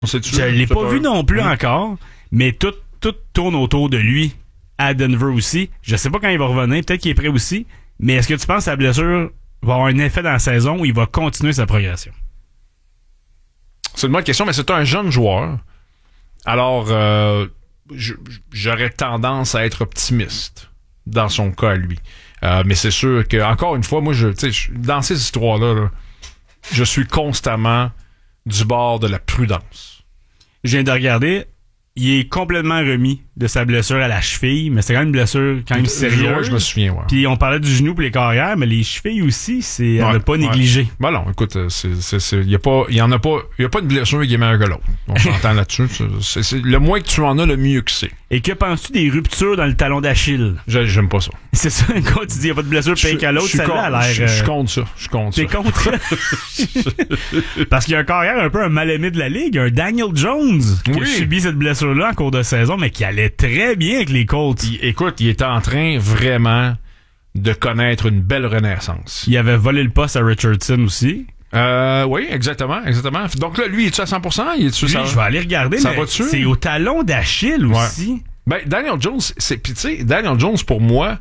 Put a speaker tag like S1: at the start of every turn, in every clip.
S1: Je l'ai pas vu non plus encore, mais tout tourne autour de lui à Denver aussi. Je sais pas quand il va revenir, peut-être qu'il est prêt aussi, mais est-ce que tu penses que sa blessure va avoir un effet dans la saison où il va continuer sa progression?
S2: C'est une bonne question, mais c'est un jeune joueur. Alors, j'aurais tendance à être optimiste dans son cas à lui. Mais c'est sûr que, encore une fois, moi, dans ces histoires-là, là, je suis constamment du bord de la prudence.
S1: Je viens de regarder, il est complètement remis de sa blessure à la cheville, mais c'est quand même une blessure quand même sérieuse.
S2: Je me souviens, ouais.
S1: Puis on parlait du genou pour les carrières, mais les chevilles aussi, c'est à ne pas négliger.
S2: Ben non, écoute, il y a pas de blessure qui est meilleure que l'autre. On s'entend là-dessus. C'est le moins que tu en as, le mieux que c'est.
S1: Et que penses-tu des ruptures dans le talon d'Achille?
S2: J'aime pas ça.
S1: C'est ça, quand tu dis il n'y a pas de blessure pire qu'à l'autre, celle-là a l'air...
S2: Je compte ça.
S1: T'es contre? Parce qu'il y a un carrière un peu un mal-aimé de la Ligue, un Daniel Jones, qui a subi cette blessure-là en cours de saison, mais qui allait très bien avec les Colts.
S2: Écoute, il était en train vraiment de connaître une belle renaissance.
S1: Il avait volé le poste à Richardson aussi.
S2: Oui, exactement. Donc là, lui, est-tu à 100%? Lui,
S1: je vais aller regarder, mais c'est au talon d'Achille aussi.
S2: Ben, Daniel Jones, Daniel Jones, pour moi,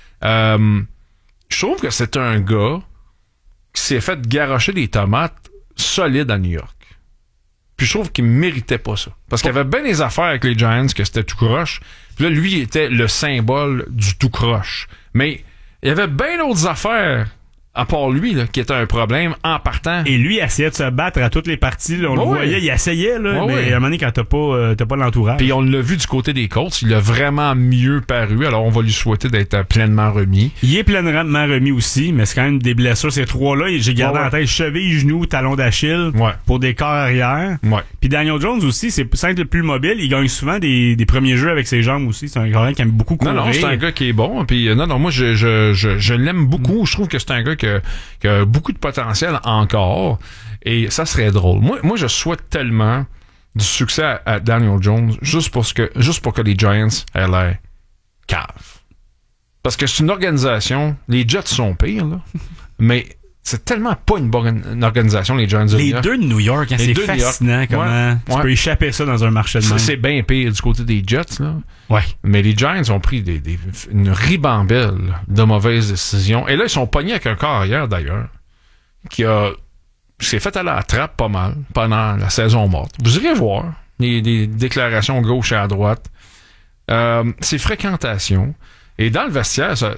S2: je trouve que c'est un gars qui s'est fait garrocher des tomates solides à New York. Puis je trouve qu'il méritait pas ça. Parce qu'il y avait bien des affaires avec les Giants que c'était tout croche. Puis là, lui, il était le symbole du tout croche. Mais il y avait bien d'autres affaires à part lui, là, qui était un problème en partant.
S1: Et lui, il essayait de se battre à toutes les parties. Là, on le voyait, il essayait, là, mais à un moment donné, quand t'as pas l'entourage.
S2: Puis on l'a vu du côté des Colts, il a vraiment mieux paru. Alors on va lui souhaiter d'être pleinement remis.
S1: Il est pleinement remis aussi, mais c'est quand même des blessures. Ces trois-là, j'ai gardé en tête cheville, genou, talon d'Achille pour des corps arrière. Puis Daniel Jones aussi, c'est peut-être le plus mobile. Il gagne souvent des premiers jeux avec ses jambes aussi. C'est un gars qui aime beaucoup courir.
S2: Non, c'est un gars qui est bon. Puis moi, je l'aime beaucoup. Je trouve que c'est un gars qui a beaucoup de potentiel encore, et ça serait drôle. Moi, je souhaite tellement du succès à Daniel Jones, juste pour que les Giants aient l'air cave. Parce que c'est une organisation, les Jets sont pires, là, mais c'est tellement pas une bonne organisation, les Giants de New York.
S1: Les deux de New York, c'est fascinant comment tu peux échapper ça dans un marché de même.
S2: C'est bien pire du côté des Jets, là.
S1: Ouais.
S2: Mais les Giants ont pris une ribambelle de mauvaises décisions. Et là, ils sont pognés avec un corps arrière, d'ailleurs, qui s'est fait aller à la trappe pas mal pendant la saison morte. Vous irez voir les déclarations gauche et à droite. Ses fréquentations. Et dans le vestiaire, ça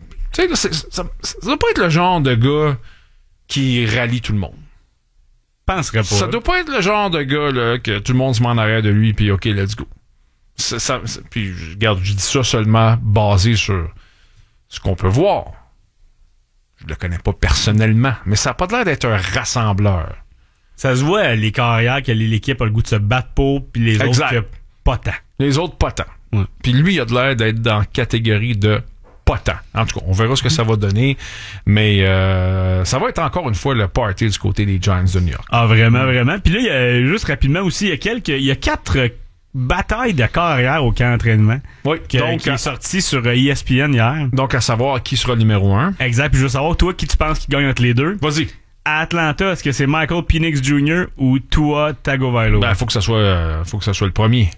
S2: doit pas être le genre de gars qui rallie tout le monde.
S1: Penserais pas.
S2: Ça doit pas être le genre de gars là, que tout le monde se met en arrière de lui puis OK, let's go. Puis regarde, je dis ça seulement basé sur ce qu'on peut voir. Je le connais pas personnellement, mais ça a pas l'air d'être un rassembleur.
S1: Ça se voit les carrières que l'équipe a le goût de se battre pour, puis les autres que pas tant.
S2: Les autres pas tant. Ouais. Puis lui, il a de l'air d'être dans la catégorie de pas tant. En tout cas, on verra ce que ça va donner, mais ça va être encore une fois le party du côté des Giants de New York.
S1: Ah, vraiment, vraiment. Puis là, il y a, juste rapidement aussi, il y a 4 batailles de carrière au camp d'entraînement.
S2: Oui,
S1: qui est sorti sur ESPN hier.
S2: Donc, à savoir qui sera numéro 1.
S1: Exact. Puis je veux savoir, toi, qui tu penses qui gagne entre les deux?
S2: Vas-y.
S1: À Atlanta, est-ce que c'est Michael Penix Jr. ou Tua Tagovailoa?
S2: Ben, faut que ça soit le premier.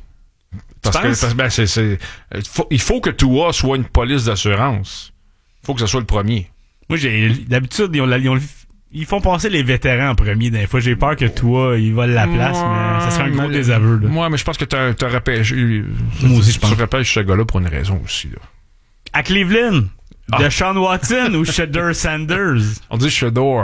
S2: Il faut que Tua soit une police d'assurance. Il faut que ça soit le premier.
S1: Moi, d'habitude, ils font passer les vétérans en premier. Des fois, j'ai peur que Tua, il vole la place, mais ça serait un gros désaveu.
S2: Moi, mais je pense que t'as repêché.
S1: Moi aussi, je pense.
S2: Tu repêches ce gars-là pour une raison aussi, là.
S1: À Cleveland, Deshaun Watson ou Shedeur Sanders?
S2: On dit Shedeur.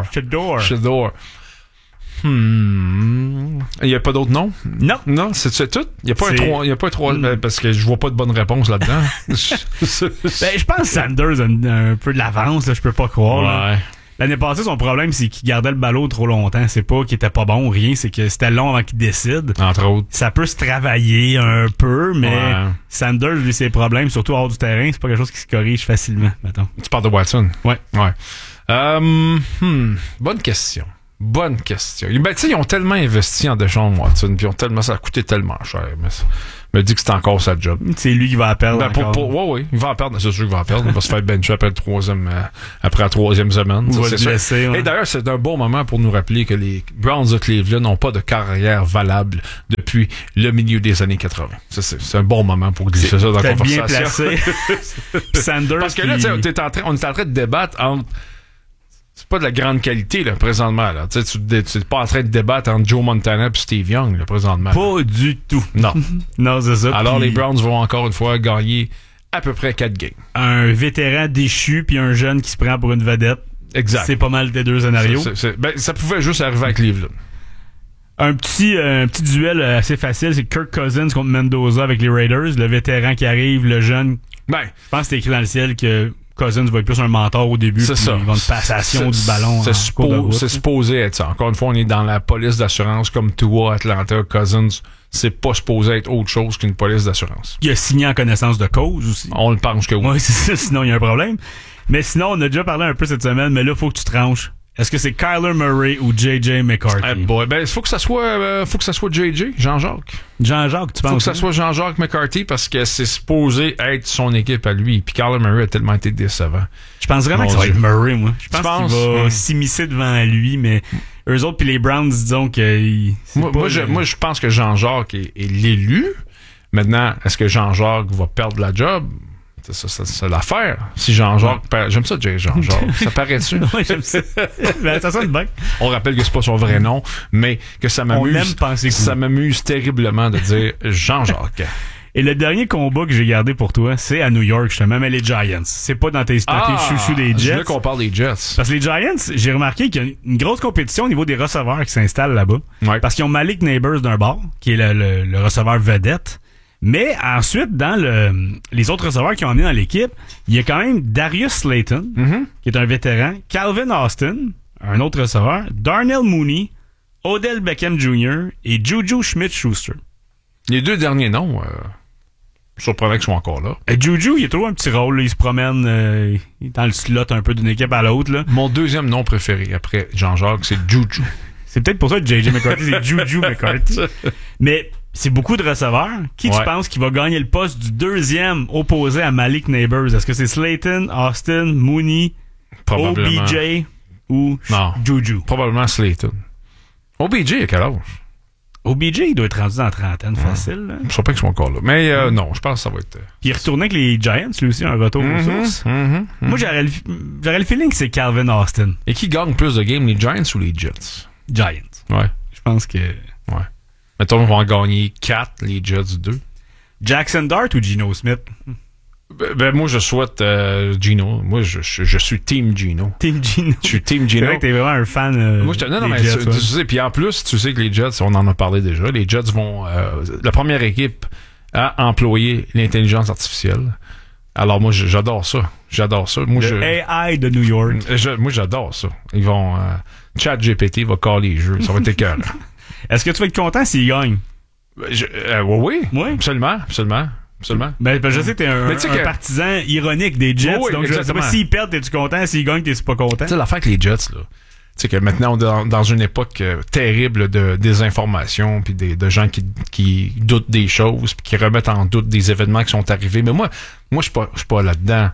S2: Il n'y a pas d'autres noms? Non, c'est tout? Il n'y a pas un 3, parce que je vois pas de bonne réponse là-dedans.
S1: Je pense que Sanders a un peu de l'avance, là, je peux pas croire.
S2: Ouais.
S1: Là. L'année passée, son problème, c'est qu'il gardait le ballon trop longtemps. C'est pas qu'il était pas bon ou rien, c'est que c'était long avant qu'il décide.
S2: Entre autres.
S1: Ça peut se travailler un peu, mais Sanders, lui, ses problèmes, surtout hors du terrain, c'est pas quelque chose qui se corrige facilement, mettons.
S2: Tu parles de Watson?
S1: Ouais.
S2: Bonne question. Bonne question. Ben, tu sais, ils ont tellement investi en Deshaun Watson, puis ça a coûté tellement cher. Mais me dit que c'est encore sa job.
S1: C'est lui qui va la perdre.
S2: Oui, il va en perdre. C'est sûr qu'il va en perdre. Il va se faire bencher après la troisième semaine.
S1: Il va se blesser.
S2: Et d'ailleurs, c'est un bon moment pour nous rappeler que les Browns de Cleveland n'ont pas de carrière valable depuis le milieu des années 80. C'est un bon moment pour glisser ça dans la conversation.
S1: Bien placé. Sanders.
S2: Parce que là, on est en train de débattre entre. C'est pas de la grande qualité, là, présentement, là. Tu n'es pas en train de débattre entre Joe Montana et Steve Young, là, présentement.
S1: Pas du tout.
S2: Non.
S1: Non, c'est ça.
S2: Alors, les Browns vont encore une fois gagner à peu près 4 games.
S1: Un vétéran déchu puis un jeune qui se prend pour une vedette.
S2: Exact.
S1: C'est pas mal tes deux scénarios.
S2: Ça pouvait juste arriver à Cleveland.
S1: Un petit duel assez facile, c'est Kirk Cousins contre Mendoza avec les Raiders. Le vétéran qui arrive, le jeune.
S2: Ben,
S1: je pense que c'est écrit dans le ciel que Cousins va être plus un mentor au début.
S2: C'est ça.
S1: Ils vont une passation du ballon.
S2: C'est supposé être ça. Encore une fois, on est dans la police d'assurance comme Tua, Atlanta, Cousins. C'est pas supposé être autre chose qu'une police d'assurance.
S1: Il a signé en connaissance de cause aussi.
S2: On le pense que oui.
S1: Oui, c'est ça. Sinon, il y a un problème. Mais sinon, on a déjà parlé un peu cette semaine, mais là, faut que tu tranches. Est-ce que c'est Kyler Murray ou J.J. McCarthy?
S2: Ben, faut que ça soit J.J., Jean-Jacques.
S1: Jean-Jacques, tu penses?
S2: Faut que ça soit Jean-Jacques McCarthy parce que c'est supposé être son équipe à lui. Puis Kyler Murray a tellement été décevant.
S1: Je pense vraiment que ça va être Murray, moi. Je pense qu'il va s'immiscer devant lui, mais eux autres puis les Browns, disons que...
S2: Moi, je pense que Jean-Jacques est l'élu. Maintenant, est-ce que Jean-Jacques va perdre la job? C'est l'affaire. Si Jean-Jacques... J'aime ça, Jean-Jacques. Ça paraît-tu?
S1: Oui, j'aime ça. Ben, ça sonne bien.
S2: On rappelle que c'est pas son vrai nom, mais que ça m'amuse.
S1: On aime penser que
S2: ça m'amuse terriblement de dire Jean-Jacques.
S1: Et le dernier combat que j'ai gardé pour toi, c'est à New York, justement, mais les Giants. C'est pas dans tes chouchous des Jets.
S2: Je veux qu'on parle des Jets.
S1: Parce que les Giants, j'ai remarqué qu'il y a une grosse compétition au niveau des receveurs qui s'installent là-bas.
S2: Ouais.
S1: Parce qu'ils ont Malik Neighbors d'un bord, qui est le receveur vedette. Mais ensuite, dans les autres receveurs qui ont emmené dans l'équipe, il y a quand même Darius Slayton, qui est un vétéran, Calvin Austin, un autre receveur, Darnell Mooney, Odell Beckham Jr. et Juju Smith-Schuster.
S2: Les deux derniers noms, surprenant qu'ils soient encore là.
S1: Et Juju, il a toujours un petit rôle, là, il se promène dans le slot un peu d'une équipe à l'autre. Là.
S2: Mon deuxième nom préféré après Jean-Jacques, c'est Juju.
S1: C'est peut-être pour ça que J.J. McCarthy, c'est Juju McCarthy. Mais c'est beaucoup de receveurs. Qui tu penses qui va gagner le poste du deuxième opposé à Malik Neighbors? Est-ce que c'est Slayton, Austin, Mooney, OBJ ou Juju?
S2: Probablement Slayton. OBJ, à quel âge?
S1: OBJ, il doit être rendu dans la trentaine facile. Là.
S2: Je ne sais pas qu'ils sont encore là. Mais non, je pense que ça va être...
S1: Puis il retournait avec les Giants, lui aussi, un retour aux sources. Moi, j'aurais le feeling que c'est Calvin Austin.
S2: Et qui gagne plus de games, les Giants ou les Jets?
S1: Giants.
S2: Ouais.
S1: Je pense que...
S2: Ouais. Mettons, on va en gagner 4, les Jets 2.
S1: Jackson Dart ou Geno Smith?
S2: Ben moi, je souhaite Geno. Moi, je suis Team Geno.
S1: Team Geno.
S2: Je suis Team Geno.
S1: C'est vrai que t'es vraiment un fan
S2: moi, mais Jets, tu sais, puis en plus, tu sais que les Jets, on en a parlé déjà, les Jets vont... la première équipe à employer l'intelligence artificielle. Alors moi, j'adore ça. J'adore ça. Moi,
S1: AI de New York.
S2: Moi, j'adore ça. Ils vont... ChatGPT va caler les jeux. Ça va être écœurant.
S1: Est-ce que tu vas être content s'ils gagnent?
S2: Oui. Absolument.
S1: Ben, je sais que t'es un partisan ironique des Jets, donc je sais pas s'ils perdent, t'es-tu content? S'ils gagnent, t'es-tu pas content?
S2: Tu sais, l'affaire avec les Jets, là. Tu sais que maintenant, on est dans une époque terrible de désinformation, puis de gens qui doutent des choses, puis qui remettent en doute des événements qui sont arrivés. Mais moi, je suis pas là-dedans.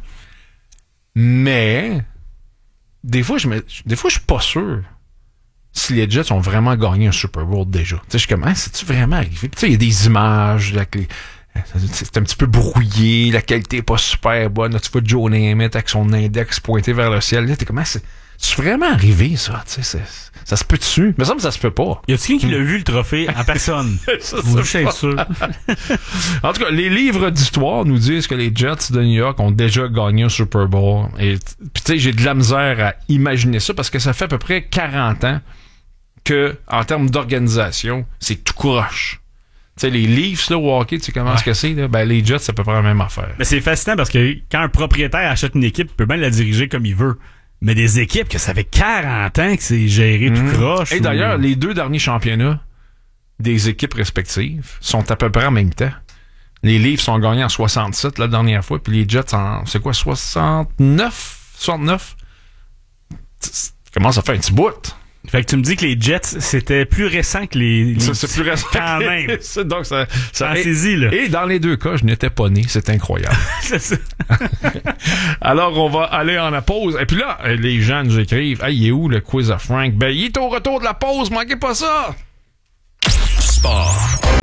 S2: Mais, des fois, je suis pas sûr si les Jets ont vraiment gagné un Super Bowl déjà. Tu sais, je suis comme, c'est-tu vraiment arrivé? Tu sais, il y a des images, c'est un petit peu brouillé, la qualité est pas super bonne. Là, tu vois Joe Namath avec son index pointé vers le ciel. Là, t'es comme, c'est vraiment arrivé, ça? Tu sais, ça se peut dessus. Mais ça se peut pas.
S1: Y a-t-il quelqu'un qui l'a vu, le trophée, en personne? Je suis sûr.
S2: En tout cas, les livres d'histoire nous disent que les Jets de New York ont déjà gagné un Super Bowl. Et puis, tu sais, j'ai de la misère à imaginer ça parce que ça fait à peu près 40 ans que, en termes d'organisation, c'est tout croche. Tu sais, les Leafs, là, au hockey, tu sais comment ce que c'est, là? Ben, les Jets, c'est à peu près la même affaire.
S1: Mais c'est fascinant parce que quand un propriétaire achète une équipe, il peut bien la diriger comme il veut. Mais des équipes que ça fait 40 ans que c'est géré tout croche.
S2: Et d'ailleurs, les 2 derniers championnats des équipes respectives sont à peu près en même temps. Les Leafs sont gagnés en 67 la dernière fois, puis les Jets en, c'est quoi, 69? 69? Comment ça fait un petit bout?
S1: Fait que tu me dis que les Jets, c'était plus récent que les
S2: c'est plus récent
S1: quand même.
S2: Donc, ça
S1: saisit, là.
S2: Et dans les deux cas, je n'étais pas né. C'est incroyable.
S1: C'est ça.
S2: Alors, on va aller en la pause. Et puis là, les gens nous écrivent, « Hey, il est où le quiz à Frank? » Ben, il est au retour de la pause. Manquez pas ça!
S3: Sport.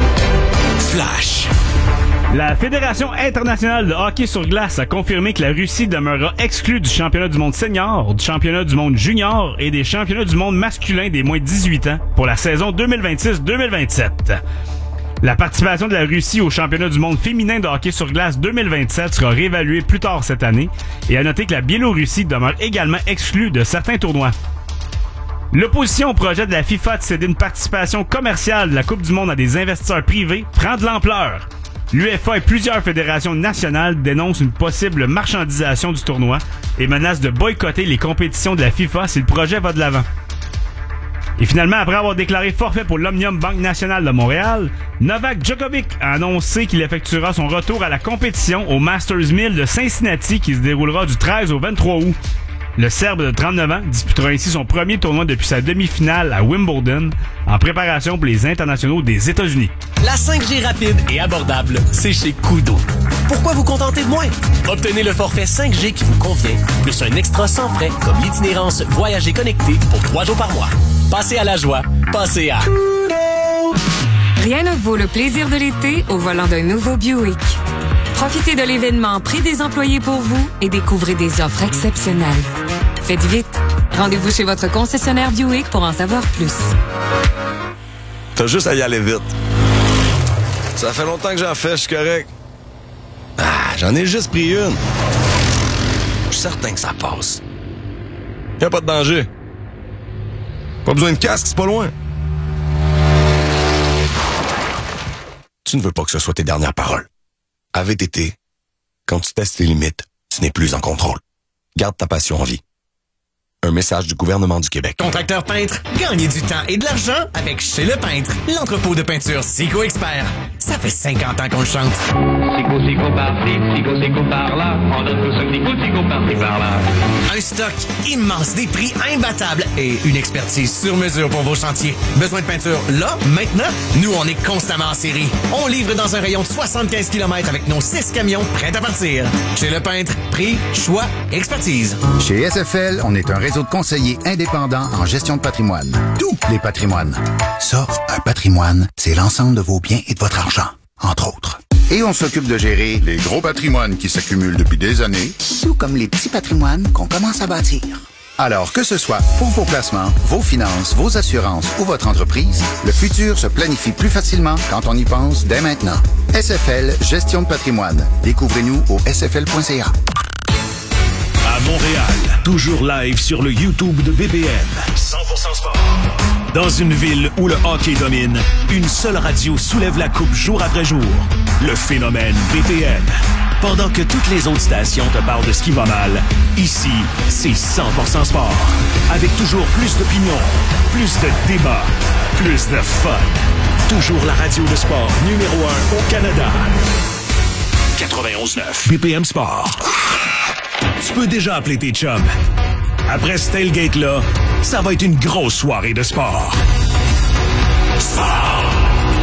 S3: Flash.
S1: La Fédération internationale de hockey sur glace a confirmé que la Russie demeurera exclue du championnat du monde senior, du championnat du monde junior et des championnats du monde masculin des moins de 18 ans pour la saison 2026-2027. La participation de la Russie au championnat du monde féminin de hockey sur glace 2027 sera réévaluée plus tard cette année et à noter que la Biélorussie demeure également exclue de certains tournois. L'opposition au projet de la FIFA de céder une participation commerciale de la Coupe du monde à des investisseurs privés prend de l'ampleur. L'UEFA et plusieurs fédérations nationales dénoncent une possible marchandisation du tournoi et menacent de boycotter les compétitions de la FIFA si le projet va de l'avant. Et finalement, après avoir déclaré forfait pour l'Omnium Banque Nationale de Montréal, Novak Djokovic a annoncé qu'il effectuera son retour à la compétition au Masters 1000 de Cincinnati qui se déroulera du 13 au 23 août. Le Serbe de 39 ans disputera ainsi son premier tournoi depuis sa demi-finale à Wimbledon en préparation pour les internationaux des États-Unis.
S3: La 5G rapide et abordable, c'est chez Koodo. Pourquoi vous contenter de moins? Obtenez le forfait 5G qui vous convient, plus un extra sans frais comme l'itinérance Voyager connecté pour 3 jours par mois. Passez à la joie, passez à Koodo!
S4: Rien ne vaut le plaisir de l'été au volant d'un nouveau Buick. Profitez de l'événement Prix des employés pour vous et découvrez des offres exceptionnelles. Faites vite. Rendez-vous chez votre concessionnaire Buick pour en savoir plus.
S5: T'as juste à y aller vite. Ça fait longtemps que j'en fais, je suis correct. J'en ai juste pris une. Je suis certain que ça passe. Y a pas de danger. Pas besoin de casque, c'est pas loin. Tu ne veux pas que ce soit tes dernières paroles. À VTT, quand tu testes tes limites, tu n'es plus en contrôle. Garde ta passion en vie. Un message du gouvernement du Québec.
S3: Contracteur peintre, gagnez du temps et de l'argent avec Chez Le Peintre, l'entrepôt de peinture Sico Expert. Ça fait 50 ans qu'on le chante.
S6: Sico par-ci, Sico par-là. On donne tout ça, Sico par-ci, par-là.
S3: Un stock immense, des prix imbattables et une expertise sur mesure pour vos chantiers. Besoin de peinture là, maintenant? Nous, on est constamment en série. On livre dans un rayon de 75 km avec nos 6 camions prêts à partir. Chez Le Peintre, prix, choix, expertise.
S7: Chez SFL, on est un réseau de conseillers indépendants en gestion de patrimoine. Tous les patrimoines. Ça, un patrimoine, c'est l'ensemble de vos biens et de votre argent, entre autres. Et on s'occupe de gérer les gros patrimoines qui s'accumulent depuis des années, tout comme les petits patrimoines qu'on commence à bâtir. Alors que ce soit pour vos placements, vos finances, vos assurances ou votre entreprise, le futur se planifie plus facilement quand on y pense dès maintenant. SFL Gestion de patrimoine. Découvrez-nous au sfl.ca.
S8: À Montréal, toujours live sur le YouTube de BPM. 100% sport. Dans une ville où le hockey domine, une seule radio soulève la coupe jour après jour. Le phénomène BPM. Pendant que toutes les autres stations te parlent de ce qui va mal, ici, c'est 100% sport. Avec toujours plus d'opinions, plus de débats, plus de fun. Toujours la radio de sport numéro 1 au Canada. 91.9 BPM Sport. Tu peux déjà appeler tes chums. Après ce tailgate-là, ça va être une grosse soirée de sport. Sport!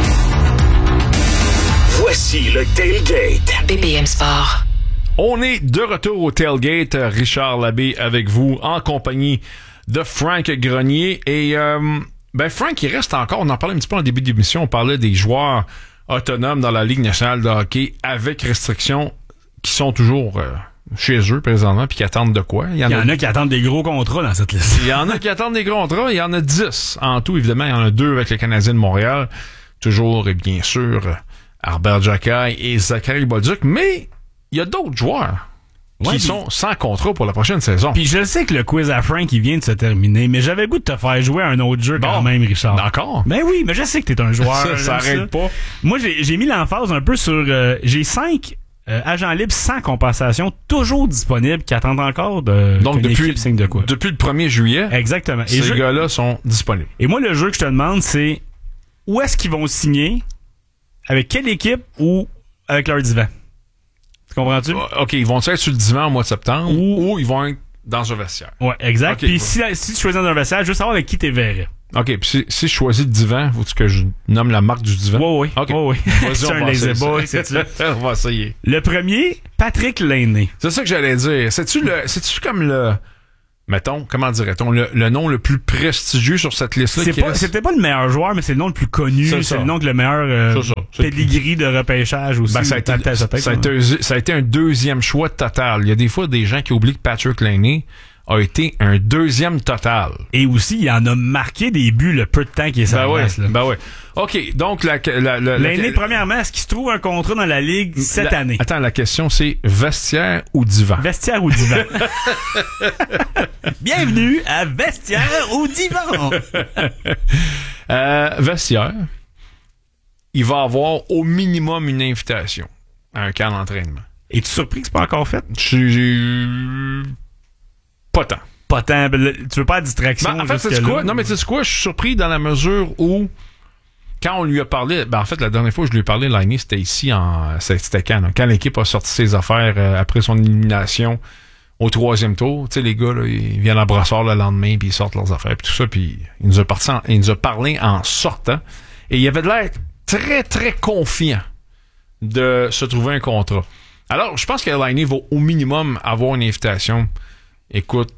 S8: Voici le tailgate.
S4: BPM Sport.
S2: On est de retour au tailgate. Richard Labbé avec vous en compagnie de Frank Grenier. Et Frank, il reste encore, on en parlait un petit peu en début d'émission, on parlait des joueurs autonomes dans la Ligue nationale de hockey avec restrictions qui sont toujours... chez eux présentement puis qui attendent de quoi?
S1: Il y en a qui attendent des gros contrats dans cette liste.
S2: Il y en a qui attendent des gros contrats. Il y en a 10 en tout, évidemment. Il y en a 2 avec le Canadien de Montréal. Toujours, et bien sûr, Albert Jacquet et Zachary Bolduc. Mais il y a d'autres joueurs qui sont sans contrat pour la prochaine saison.
S1: Puis je sais que le quiz à Frank, il vient de se terminer, mais j'avais le goût de te faire jouer à un autre jeu quand même, Richard.
S2: D'accord.
S1: Ben oui, mais je sais que t'es un joueur.
S2: Ça arrête pas.
S1: Moi, j'ai mis l'emphase un peu sur... j'ai 5... agents libres sans compensation, toujours disponibles, qui attendent encore de
S2: donc depuis
S1: signe de quoi.
S2: Depuis le 1er juillet,
S1: exactement.
S2: Et ces gars-là sont disponibles.
S1: Et moi, le jeu que je te demande, c'est où est-ce qu'ils vont signer, avec quelle équipe ou avec leur divan. Tu comprends-tu?
S2: OK, ils vont être sur le divan au mois de septembre ou ils vont être dans un vestiaire.
S1: Ouais, exact. Puis si tu choisis dans un vestiaire, juste savoir avec qui t'es verrais.
S2: OK, puis si je choisis le divan, faut-tu que je nomme la marque du divan?
S1: Oui.
S2: OK.
S1: Oui.
S2: C'est
S1: un lazy boy, c'est-tu?
S2: On va essayer.
S1: Le premier, Patrick Laney.
S2: C'est ça que j'allais dire. C'est-tu comme le... Mettons, comment dirait-on, le nom le plus prestigieux sur cette liste-là?
S1: C'était pas le meilleur joueur, mais c'est le nom le plus connu. C'est le nom de le meilleur pedigree de repêchage aussi.
S2: Ben, ça a été un deuxième choix total. Il y a des fois des gens qui oublient que Patrick Laney a été un deuxième total.
S1: Et aussi, il en a marqué des buts le peu de temps qu'il est sur la glace.
S2: Ben oui. OK, donc
S1: Laney, premièrement, est-ce qu'il se trouve un contrat dans la Ligue cette année?
S2: Attends, la question, c'est vestiaire ou divan?
S1: Vestiaire ou divan? Bienvenue à Vestiaire ou divan?
S2: Vestiaire. Il va avoir au minimum une invitation à un camp d'entraînement.
S1: Es-tu surpris que c'est pas encore fait?
S2: Pas tant.
S1: Pas tant. Tu veux pas de distraction?
S2: En fait, c'est quoi? Non, mais tu sais quoi? Je suis surpris dans la mesure où, quand on lui a parlé, en fait, la dernière fois que je lui ai parlé, Laney, c'était ici c'était quand? Quand l'équipe a sorti ses affaires après son élimination au 3e tour. Tu sais, les gars, là, ils viennent à Brossard le lendemain, puis ils sortent leurs affaires, puis tout ça, puis il nous a parlé en sortant. Et il avait de l'air très, très confiant de se trouver un contrat. Alors, je pense que Laney va au minimum avoir une invitation. Écoute,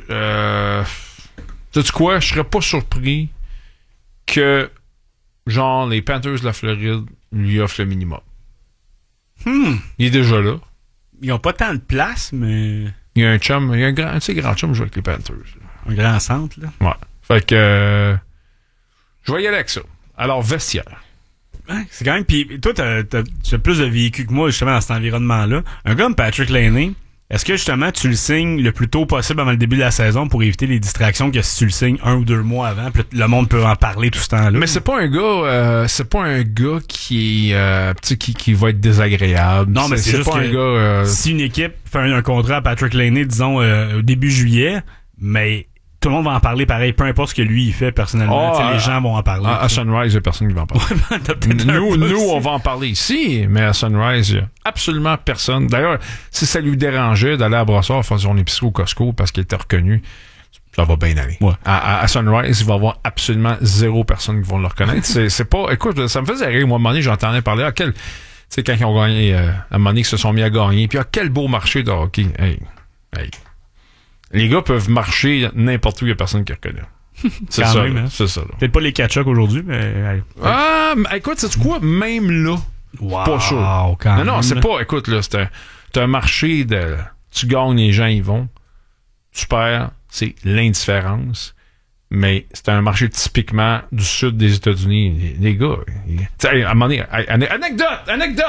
S2: sais-tu quoi? Je serais pas surpris que, genre, les Panthers de la Floride lui offrent le minimum. Il est déjà là.
S1: Ils ont pas tant de place, mais...
S2: Il y a un chum, il y a un grand chum qui joue avec les Panthers.
S1: Un grand centre, là.
S2: Ouais. Fait que, je vais y aller avec ça. Alors, vestiaire.
S1: Ouais, c'est quand même... Puis toi, t'as plus de vécu que moi, justement, dans cet environnement-là. Un gars comme Patrick Laney, est-ce que, justement, tu le signes le plus tôt possible avant le début de la saison pour éviter les distractions que si tu le signes 1 ou 2 mois avant, puis le monde peut en parler tout ce temps-là?
S2: Mais c'est pas un gars qui va être désagréable.
S1: Non, mais c'est juste
S2: pas
S1: que
S2: un gars,
S1: si une équipe fait un contrat à Patrick Laney, disons, au début juillet, mais tout le monde va en parler pareil, peu importe ce que lui il fait personnellement. Les gens vont en parler.
S2: À Sunrise, il n'y a personne qui va en parler. nous, on va en parler ici, mais à Sunrise, il n'y a absolument personne. D'ailleurs, si ça lui dérangeait d'aller à Brossard faire son épicerie au Costco parce qu'il était reconnu, ça va bien aller. Ouais. À Sunrise, il va y avoir absolument 0 personne qui vont le reconnaître. c'est pas... Écoute, ça me faisait rire. Moi, à un moment donné, j'entendais parler tu sais, quand ils ont gagné, à un moment donné, ils se sont mis à gagner. Puis, quel beau marché de hockey. Hey. Les gars peuvent marcher n'importe où, il n'y a personne qui reconnaît. C'est ça, même, hein? C'est ça. Là.
S1: Peut-être pas les Kachuk aujourd'hui, mais...
S2: écoute, c'est quoi? Même là,
S1: wow,
S2: pas chaud. Non, c'est pas... Écoute, là, c'est un marché de... Tu gagnes, les gens y vont. Tu perds, c'est l'indifférence. Mais c'est un marché typiquement du sud des États-Unis. Les gars... à un moment donné... Anecdote!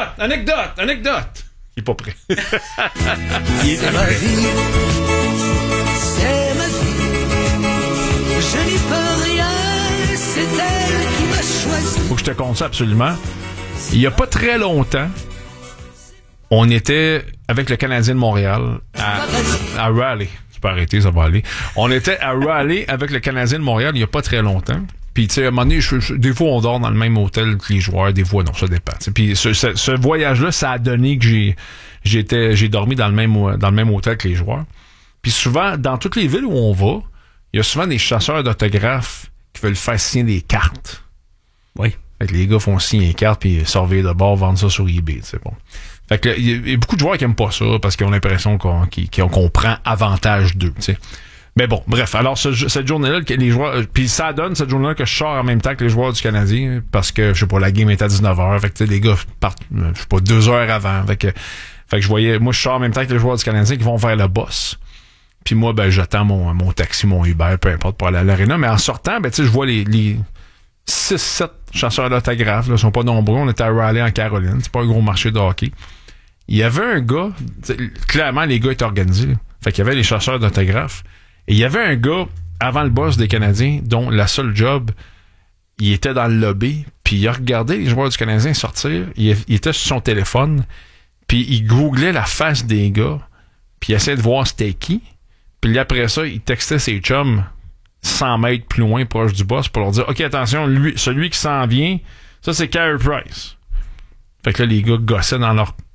S2: Il est pas prêt.
S9: Il est ma vie. C'est ma vie. Je n'y peux rien. C'est elle qui m'a choisi.
S2: Faut que je te compte ça absolument. Il y a pas très longtemps, on était avec le Canadien de Montréal à Raleigh. Tu peux arrêter, ça va aller. On était à Raleigh avec le Canadien de Montréal il y a pas très longtemps. Puis, tu sais, à un moment donné, des fois, on dort dans le même hôtel que les joueurs, des fois, non, ça dépend. Puis, ce voyage-là, ça a donné que j'ai dormi dans le même hôtel que les joueurs. Puis, souvent, dans toutes les villes où on va, il y a souvent des chasseurs d'autographes qui veulent faire signer des cartes.
S1: Oui.
S2: Fait que les gars font signer des cartes, puis surveiller de bord, vendre ça sur eBay, c'est bon. Fait que, il y a beaucoup de joueurs qui aiment pas ça, parce qu'ils ont l'impression qu'on prend avantage d'eux, tu sais. Mais bon, bref, alors cette journée-là, les joueurs, puis ça donne cette journée-là que je sors en même temps que les joueurs du Canadien, parce que, je sais pas, la game est à 19h, fait que, tu sais, les gars partent, je sais pas, 2 heures avant, fait que je voyais, moi, je sors en même temps que les joueurs du Canadien qui vont vers le boss. Puis moi, ben, j'attends mon taxi, mon Uber, peu importe, pour aller à l'aréna, mais en sortant, ben, tu sais, je vois les 6-7 chasseurs d'autographes, là, sont pas nombreux, on était à Raleigh en Caroline, c'est pas un gros marché de hockey. Il y avait un gars, clairement, les gars étaient organisés, là. Fait qu'il y avait les chasseurs d'autographes. Et il y avait un gars, avant le boss des Canadiens, dont la seule job, il était dans le lobby, puis il a regardé les joueurs du Canadien sortir, il était sur son téléphone, puis il googlait la face des gars, puis il essayait de voir c'était qui, puis après ça, il textait ses chums 100 mètres plus loin, proche du boss, pour leur dire « OK, attention, celui qui s'en vient, ça c'est Carey Price. » Fait que là, les gars gossaient dans leur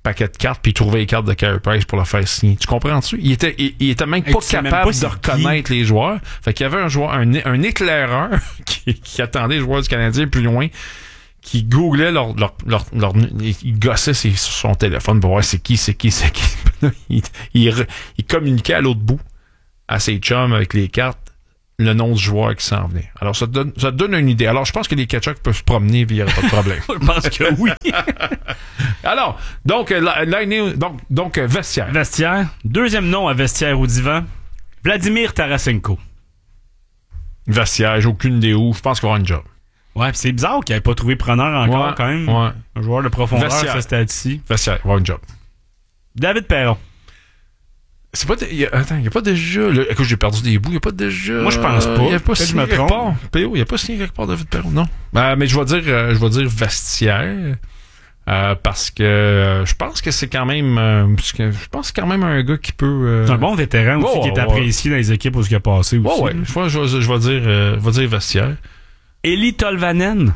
S2: paquet de cartes puis il trouvait les cartes de Carey Price pour le faire signer. Tu comprends-tu? Il était même pas capable de reconnaître les joueurs. Fait qu'il y avait un joueur, un éclaireur qui attendait les joueurs du Canadien plus loin, qui googlait il gossait sur son téléphone pour voir c'est qui. il communiquait à l'autre bout, à ses chums avec les cartes, le nom du joueur qui s'en venait. Alors, ça te donne une idée. Alors, je pense que les catchers peuvent se promener et il n'y aura pas de problème.
S1: Je pense que oui.
S2: Alors, donc vestiaire.
S1: Vestiaire. Deuxième nom à vestiaire au divan, Vladimir Tarasenko.
S2: Vestiaire, j'ai aucune idée où. Je pense qu'il va avoir une job.
S1: Ouais, pis c'est bizarre qu'il n'ait pas trouvé preneur encore quand même.
S2: Ouais.
S1: Un joueur de profondeur,
S2: vestiaire.
S1: ça c'était ici.
S2: Vestiaire, il va avoir une job.
S1: David Perron.
S2: C'est pas il y a pas déjà écoute, j'ai perdu des bouts, il y a pas déjà.
S1: Moi je pense pas.
S2: Il y a pas
S1: signé quelque part.
S2: PO, il y a pas signé quelque part David Perron, non. Mais je vais dire vestiaire parce que je pense que c'est quand même un gars qui peut
S1: C'est un bon vétéran aussi qui est apprécié dans les équipes où il a passé aussi.
S2: Ouais. Je vais dire vestiaire.
S1: Eli Tolvanen.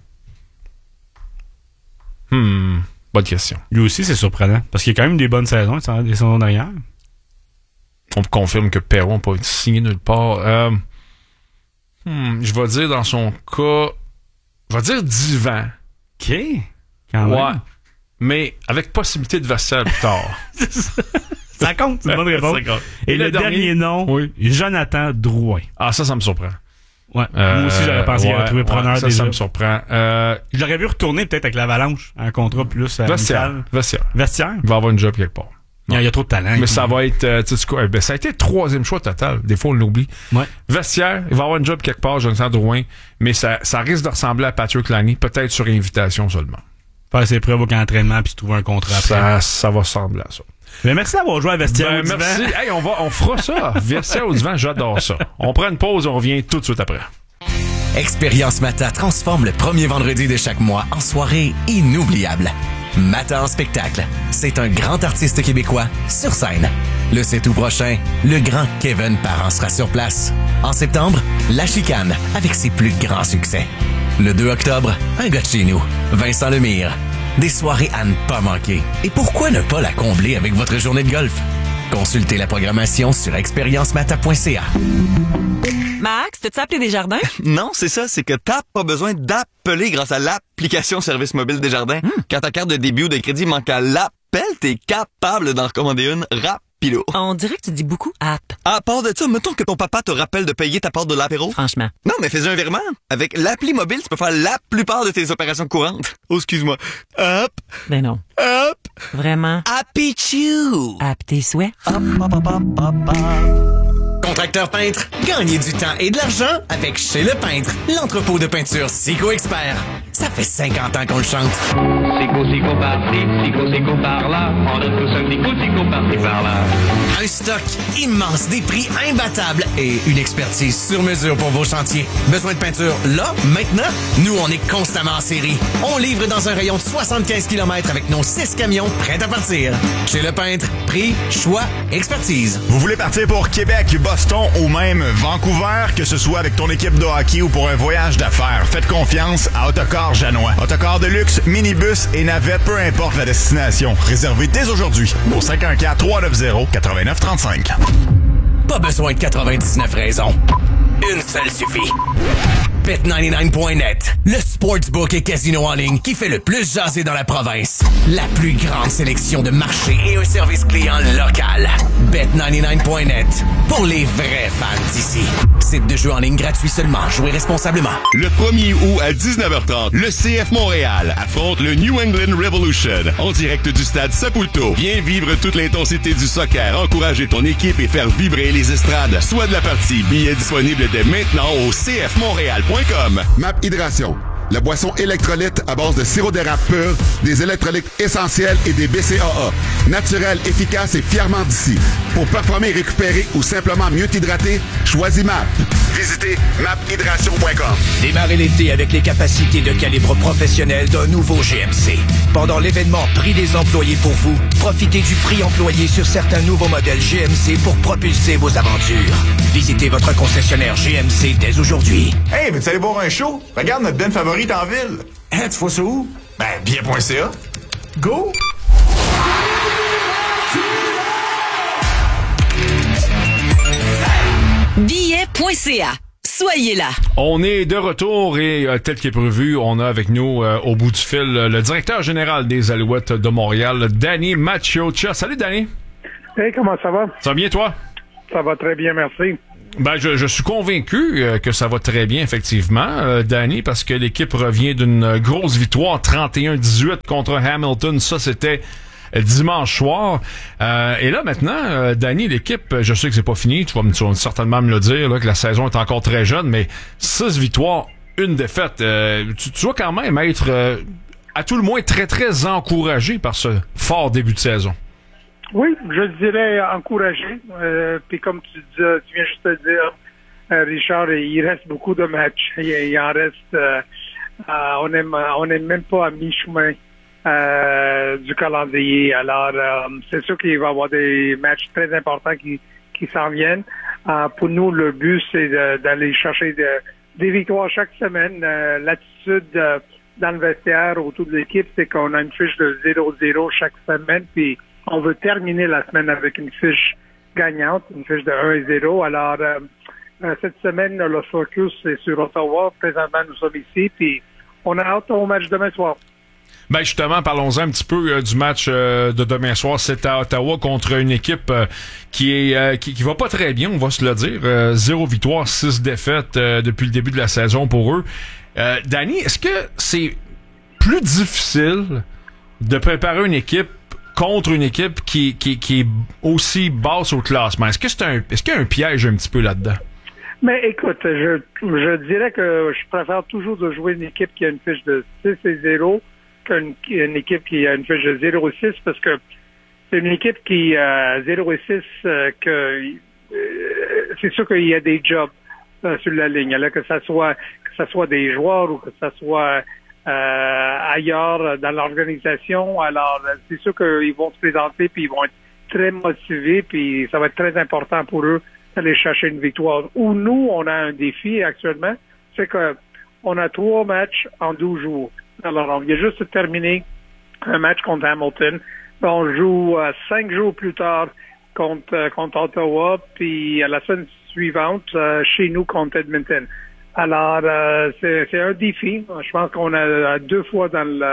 S2: Bonne question.
S1: Lui aussi c'est surprenant parce qu'il y a quand même des bonnes saisons, des saisons derrière.
S2: On me confirme que Perron n'a pas été signé nulle part. Je vais dire dans son cas, je vais dire divan.
S1: OK. Quand même.
S2: Ouais. Mais avec possibilité de vestiaire plus tard.
S1: Ça compte, c'est une bonne réponse. Et le dernier nom, Jonathan Drouin.
S2: Ah, ça me surprend.
S1: Ouais. Moi aussi, j'aurais pensé qu'il aurait trouvé preneur déjà.
S2: Ça me surprend.
S1: Je l'aurais vu retourner peut-être avec l'Avalanche, un contrat plus
S2: Vestiaire.
S1: Vestiaire.
S2: Il va avoir une job quelque part.
S1: Il y a trop de talent.
S2: Mais ça va être, ça a été le 3e choix total. Des fois, on l'oublie.
S1: Ouais.
S2: Vestiaire, il va avoir une job quelque part, Jonathan Drouin, mais ça risque de ressembler à Patrick Laine, peut-être sur invitation seulement.
S1: Faire ses preuves au camp d'entraînement puis trouver un contrat après.
S2: Ça va ressembler à ça.
S1: Mais merci d'avoir joué à Vestiaire au divan.
S2: Merci. Hey, on fera ça. Vestiaire au divan, j'adore ça. On prend une pause, on revient tout de suite après.
S3: Expérience Mata transforme le premier vendredi de chaque mois en soirée inoubliable. Mata en spectacle. C'est un grand artiste québécois sur scène. Le 7 août prochain, le grand Kevin Parent sera sur place. En septembre, La Chicane avec ses plus grands succès. Le 2 octobre, un gars de chez nous, Vincent Lemire. Des soirées à ne pas manquer. Et pourquoi ne pas la combler avec votre journée de golf? Consultez la programmation sur expériencemata.ca.
S10: Max, t'as-tu appelé Desjardins?
S11: Non, c'est ça, c'est que t'as pas besoin d'appeler grâce à l'application Service Mobile Desjardins. Quand ta carte de débit ou de crédit manque à l'appel, t'es capable d'en recommander une rapido.
S10: On dirait que tu dis beaucoup app.
S11: À part de ça, mettons que ton papa te rappelle de payer ta part de l'apéro.
S10: Franchement.
S11: Non, mais fais un virement. Avec l'appli mobile, tu peux faire la plupart de tes opérations courantes. Oh, excuse-moi. Hop.
S10: Ben non.
S11: Hop.
S10: Vraiment.
S11: Happy Chew.
S10: App tes souhaits.
S3: Contracteur peintre, gagnez du temps et de l'argent avec Chez Le Peintre, l'entrepôt de peinture Sico Expert. Ça fait 50 ans qu'on le chante.
S6: Sico par-ci, Sico par-là. On a tous un petit coup, Sico par-ci, par-là.
S3: Un stock immense, des prix imbattables et une expertise sur mesure pour vos chantiers. Besoin de peinture là, maintenant? Nous, on est constamment en série. On livre dans un rayon de 75 km avec nos 6 camions prêts à partir. Chez Le Peintre, prix, choix, expertise.
S12: Vous voulez partir pour Québec, Boston ou même Vancouver, que ce soit avec ton équipe de hockey ou pour un voyage d'affaires, faites confiance à Autocar Janois. Autocar de luxe, minibus et navette, peu importe la destination. Réservez dès aujourd'hui au 514-390-8935.
S3: Pas besoin de 99 raisons. Une seule suffit. Bet99.net, le sportsbook et casino en ligne qui fait le plus jaser dans la province. La plus grande sélection de marchés et un service client local. Bet99.net, pour les vrais fans d'ici. Site de jeu en ligne gratuit seulement. Jouez responsablement.
S13: Le 1er août à 19h30, le CF Montréal affronte le New England Revolution en direct du stade Saputo. Viens vivre toute l'intensité du soccer, encourager ton équipe et faire vibrer les estrades. Soit de la partie, billets disponibles dès maintenant au cfmontréal.com.
S14: MAP Hydration, la boisson électrolyte à base de sirop d'érable pur, des électrolytes essentiels et des BCAA. Naturel, efficace et fièrement d'ici. Pour performer, récupérer ou simplement mieux t'hydrater, choisis MAP. Visitez maphydration.com.
S15: Démarrez l'été avec les capacités de calibre professionnel d'un nouveau GMC. Pendant l'événement Prix des employés pour vous, profitez du prix employé sur certains nouveaux modèles GMC pour propulser vos aventures. Visitez votre concessionnaire GMC dès aujourd'hui.
S12: Hey, veux-tu aller boire un show? Regarde notre band favorite en ville. Hein, tu vois ça où? Ben, bien.ca. Go!
S16: Alouette.ca. Soyez là.
S2: On est de retour et tel qu'est prévu, on a avec nous au bout du fil le directeur général des Alouettes de Montréal, Danny Maciocia. Salut Danny.
S17: Hey, comment ça va?
S2: Ça va bien toi?
S17: Ça va très bien, merci.
S2: Ben, je suis convaincu que ça va très bien, effectivement, Danny, parce que l'équipe revient d'une grosse victoire, 31-18 contre Hamilton. Ça, c'était dimanche soir. Et là, maintenant, Danny, l'équipe, je sais que c'est pas fini, tu vas certainement me le dire, là, que la saison est encore très jeune, mais 6 victoires, 1 défaite. Tu vas quand même être, à tout le moins, très, très encouragé par ce fort début de saison.
S17: Oui, je dirais encouragé. Puis comme tu viens juste de dire, Richard, il reste beaucoup de matchs. Il en reste, on est même pas à mi-chemin du calendrier. Alors, c'est sûr qu'il va y avoir des matchs très importants qui s'en viennent. Pour nous, le but, c'est d'aller chercher des victoires chaque semaine. L'attitude dans le vestiaire autour de l'équipe, c'est qu'on a une fiche de 0-0 chaque semaine, puis on veut terminer la semaine avec une fiche gagnante, une fiche de 1-0. Alors, cette semaine, le focus est sur Ottawa. Présentement, nous sommes ici, puis on a hâte au match demain soir.
S2: Ben justement, parlons-en un petit peu du match de demain soir. C'est à Ottawa contre une équipe qui va pas très bien, on va se le dire. 0 victoire, 6 défaites depuis le début de la saison pour eux. Danny, est-ce que c'est plus difficile de préparer une équipe contre une équipe qui est aussi basse au classement? Est-ce qu'il y a un piège un petit peu là-dedans?
S17: Mais écoute, je dirais que je préfère toujours de jouer une équipe qui a une fiche de 6-0 qu'une équipe qui a une fiche de 0-6, parce que c'est une équipe qui a 0-6 c'est sûr qu'il y a des jobs sur la ligne. Alors que ça soit des joueurs ou que ça soit ailleurs dans l'organisation. Alors, c'est sûr qu'ils vont se présenter puis ils vont être très motivés puis ça va être très important pour eux d'aller chercher une victoire. Ou nous, on a un défi actuellement, c'est que on a 3 matchs en 12 jours. Alors, on vient juste de terminer un match contre Hamilton. On joue 5 jours plus tard contre Ottawa, puis à la semaine suivante, chez nous contre Edmonton. Alors, c'est un défi. Je pense qu'on a 2 fois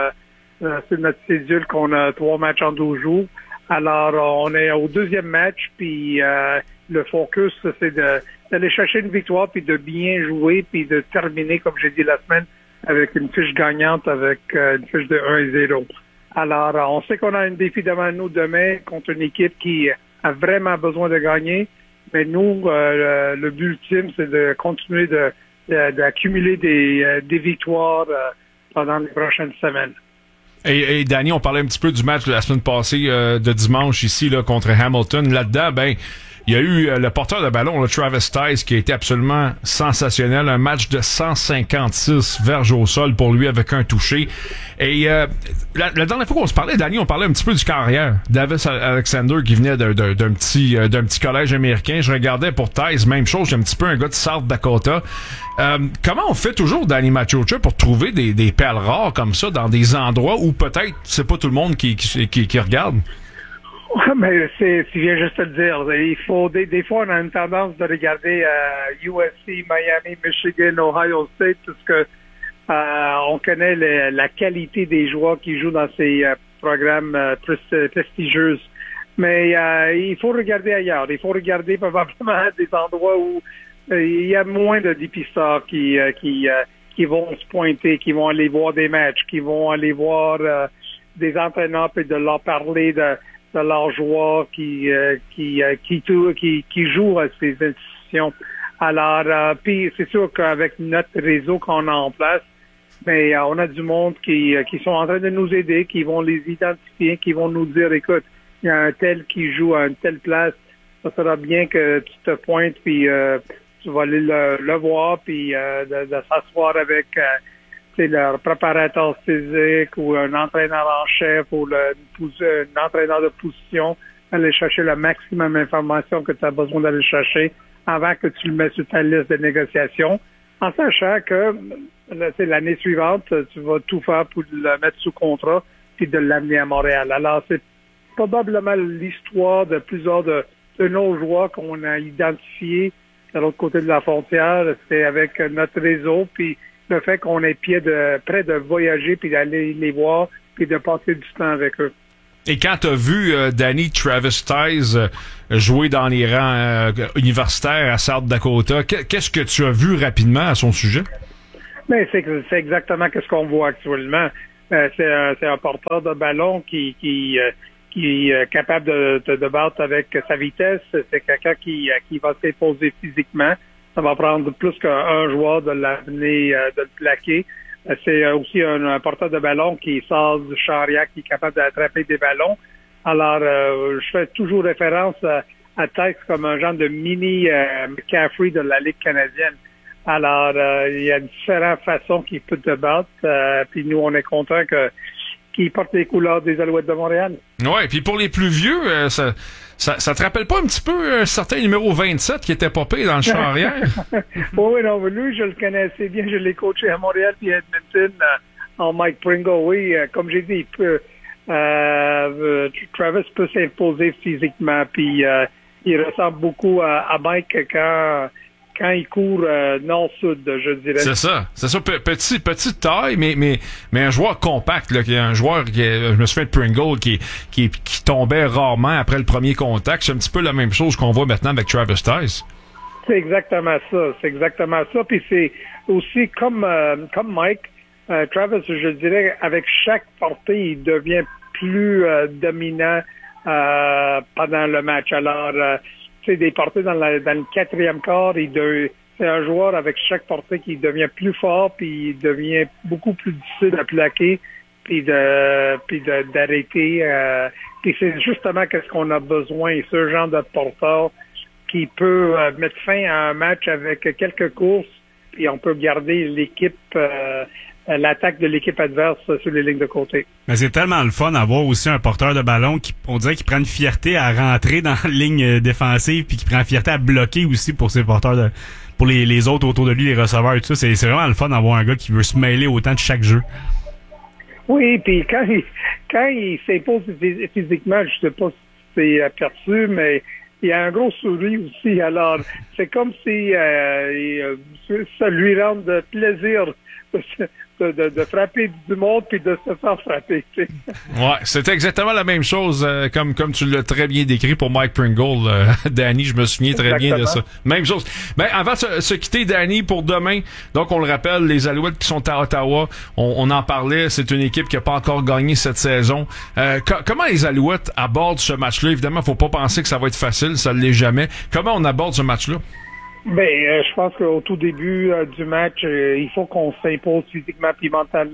S17: sur notre cédule qu'on a 3 matchs en 12 jours. Alors, on est au 2e match, puis le focus, c'est d'aller chercher une victoire, puis de bien jouer, puis de terminer, comme j'ai dit la semaine, avec une fiche gagnante, avec une fiche de 1-0. Alors, on sait qu'on a un défi devant nous demain contre une équipe qui a vraiment besoin de gagner, mais nous, le but ultime, c'est de continuer d'accumuler des victoires pendant les prochaines semaines.
S2: Et Danny, on parlait un petit peu du match de la semaine passée de dimanche ici là contre Hamilton. Là-dedans, ben il y a eu le porteur de ballon, le Travis Tice, qui a été absolument sensationnel. Un match de 156 verges au sol pour lui avec un touché. Et la dernière fois qu'on se parlait, Danny, on parlait un petit peu du carrière. Davis Alexander qui venait d'un petit collège américain. Je regardais pour Tice, même chose. J'ai un petit peu un gars de South Dakota. Comment on fait toujours, Danny Maciocia, pour trouver des perles rares comme ça dans des endroits où peut-être c'est pas tout le monde qui regarde?
S17: Mais tu viens juste de le dire. Il faut des fois on a une tendance de regarder USC, Miami, Michigan, Ohio State, parce que on connaît la qualité des joueurs qui jouent dans ces programmes prestigieux. Mais il faut regarder ailleurs. Il faut regarder probablement des endroits où il y a moins de dépisteurs qui vont se pointer, qui vont aller voir des matchs, qui vont aller voir des entraîneurs et de leur parler de leurs joueurs qui jouent à ces institutions. Alors, puis c'est sûr qu'avec notre réseau qu'on a en place, mais on a du monde qui sont en train de nous aider, qui vont les identifier, qui vont nous dire, écoute, il y a un tel qui joue à une telle place, ça sera bien que tu te pointes, puis tu vas aller le voir, puis de s'asseoir avec leur préparateur physique ou un entraîneur en chef ou un entraîneur de position, aller chercher le maximum d'informations que tu as besoin d'aller chercher avant que tu le mets sur ta liste de négociation, en sachant que l'année suivante, tu vas tout faire pour le mettre sous contrat puis de l'amener à Montréal. Alors, c'est probablement l'histoire de plusieurs de nos joueurs qu'on a identifiés de l'autre côté de la frontière. C'est avec notre réseau, puis le fait qu'on est près de voyager, puis d'aller les voir, puis de passer du temps avec eux.
S2: Et quand tu as vu Danny Travis Tice jouer dans les rangs universitaires à South Dakota, qu'est-ce que tu as vu rapidement à son sujet?
S17: Mais c'est exactement ce qu'on voit actuellement. C'est un porteur de ballon qui est capable de battre avec sa vitesse. C'est quelqu'un qui va s'imposer physiquement. Ça va prendre plus qu'un joueur de l'amener, de le plaquer. C'est aussi un porteur de ballon qui sort du chariot, qui est capable d'attraper des ballons. Alors, je fais toujours référence à Tice comme un genre de mini McCaffrey de la Ligue canadienne. Alors, il y a différentes façons qu'il peut te battre. Puis nous, on est contents qu'il porte les couleurs des Alouettes de Montréal.
S2: Ouais, puis pour les plus vieux, ça te rappelle pas un petit peu un certain numéro 27 qui était popé dans le champ arrière?
S17: Oui, non, lui, je le connais assez bien. Je l'ai coaché à Montréal puis à Edmonton en Mike Pringle. Oui, comme j'ai dit, Travis peut s'imposer physiquement, puis il ressemble beaucoup à Mike quand il court nord-sud, je dirais.
S2: C'est ça. Petite taille, mais un joueur compact, là, un joueur je me souviens de Pringle qui tombait rarement après le premier contact. C'est un petit peu la même chose qu'on voit maintenant avec Travis Tice.
S17: C'est exactement ça. Puis c'est aussi comme Mike, Travis, je dirais, avec chaque portée, il devient plus dominant pendant le match. Alors, des portées dans le quatrième quart, c'est un joueur avec chaque portée qui devient plus fort, puis il devient beaucoup plus difficile à plaquer, puis d'arrêter. Puis c'est justement qu'est-ce qu'on a besoin, ce genre de porteur qui peut mettre fin à un match avec quelques courses, puis on peut garder l'équipe, l'attaque de l'équipe adverse sur les lignes de côté.
S1: Mais c'est tellement le fun d'avoir aussi un porteur de ballon on dirait qu'il prend une fierté à rentrer dans la ligne défensive, puis qu'il prend une fierté à bloquer aussi pour ses porteurs pour les autres autour de lui, les receveurs et tout ça. C'est vraiment le fun d'avoir un gars qui veut se mêler autant de chaque jeu.
S17: Oui, puis quand il s'impose physiquement, je sais pas si c'est aperçu, mais il y a un gros sourire aussi. Alors, c'est comme si ça lui rend de plaisir de frapper du monde puis de se faire frapper. Tu sais.
S2: Ouais, c'était exactement la même chose comme tu l'as très bien décrit pour Mike Pringle, Danny, je me souviens très bien de ça. Même chose. Ben avant de se quitter, Danny, pour demain, donc on le rappelle, les Alouettes qui sont à Ottawa, on en parlait, c'est une équipe qui n'a pas encore gagné cette saison. Comment les Alouettes abordent ce match-là? Évidemment, faut pas penser que ça va être facile, ça ne l'est jamais. Comment on aborde ce match-là?
S17: Ben, je pense qu'au tout début du match, il faut qu'on s'impose physiquement puis mentalement,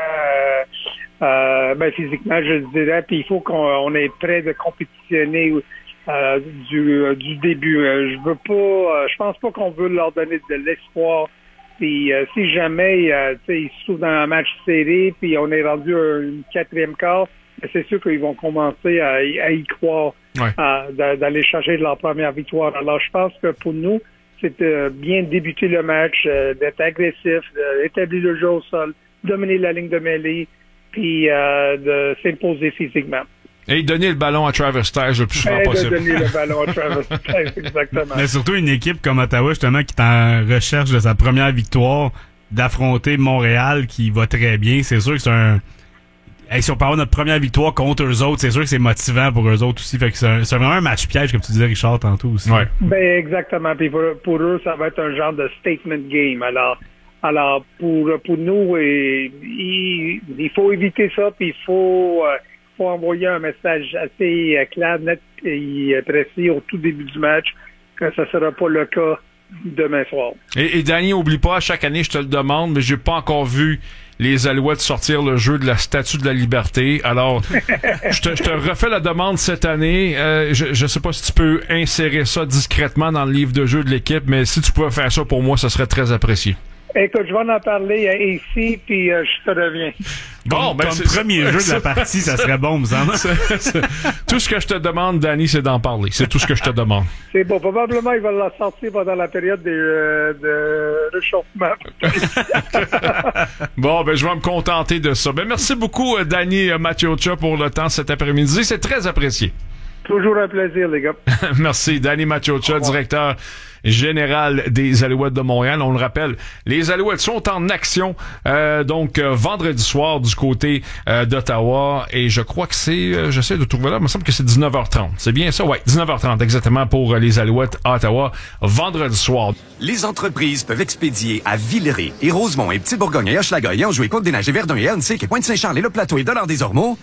S17: physiquement, je dirais, puis il faut qu'on est prêt de compétitionner du début. Je pense pas qu'on veut leur donner de l'espoir. Puis si jamais ils se trouvent dans un match serré, puis on est rendu une quatrième quart, c'est sûr qu'ils vont commencer à y croire, d'aller chercher leur première victoire. Alors je pense que pour nous, c'est de bien débuter le match, d'être agressif, d'établir le jeu au sol, dominer la ligne de mêlée, puis de s'imposer physiquement.
S2: Et donner le ballon à Travis Tice le plus souvent possible.
S17: Donner le ballon à Travis Tice, exactement.
S1: Mais surtout une équipe comme Ottawa, justement, qui est en recherche de sa première victoire, d'affronter Montréal, qui va très bien. C'est sûr que c'est si on peut avoir notre première victoire contre eux autres, c'est sûr que c'est motivant pour eux autres aussi. Fait que c'est vraiment un match piège, comme tu disais, Richard, tantôt aussi.
S2: Ouais.
S17: Ben, exactement. Puis pour eux, ça va être un genre de statement game. Alors pour nous, il faut éviter ça, puis il faut envoyer un message assez clair, net et précis au tout début du match, que ça sera pas le cas demain soir.
S2: Et Danny, oublie pas, chaque année, je te le demande, mais j'ai pas encore vu les Alouettes sortir le jeu de la Statue de la Liberté. Alors, je te refais la demande cette année. Je sais pas si tu peux insérer ça discrètement dans le livre de jeu de l'équipe, mais si tu pouvais faire ça pour moi, ça serait très apprécié.
S17: Écoute, je vais en parler ici, puis je te reviens.
S1: Bon, comme premier jeu de la partie, ça serait bon, me semble.
S2: Tout ce que je te demande, Danny, c'est d'en parler. C'est tout ce que je te demande.
S17: C'est bon. Probablement, il va la sortir pendant la période de réchauffement.
S2: Bon, je vais me contenter de ça. Merci beaucoup, Danny Maciocia, pour le temps cet après-midi. C'est très apprécié.
S17: Toujours un plaisir, les gars.
S2: Merci. Danny Maciocia, directeur général des Alouettes de Montréal. On le rappelle, les Alouettes sont en action vendredi soir du côté d'Ottawa et je crois que c'est, j'essaie de trouver là, il me semble que c'est 19h30. C'est bien ça? Ouais, 19h30 exactement pour les Alouettes à Ottawa vendredi soir.
S18: Les entreprises peuvent expédier à Villeray et Rosemont et Petite-Bourgogne et Hochelaga et Anjou et Côte-des-Neiges et Verdun et Annecy et Pointe-Saint-Charles et Le Plateau et Dollard-des-Ormeaux